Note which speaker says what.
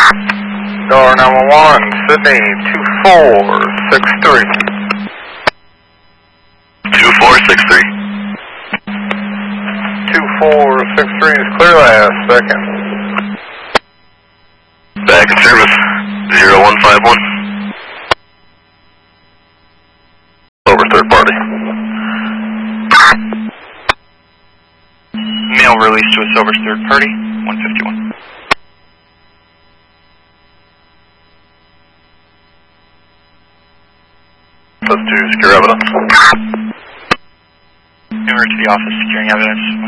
Speaker 1: Door 911, Sydney 2463.
Speaker 2: 2463.
Speaker 1: 2463 is clear last second.
Speaker 2: Back in service. 0151. Over third party.
Speaker 3: Mail released to us over third party, 151.
Speaker 2: Let's do secure evidence.
Speaker 3: Newer to the office, securing evidence,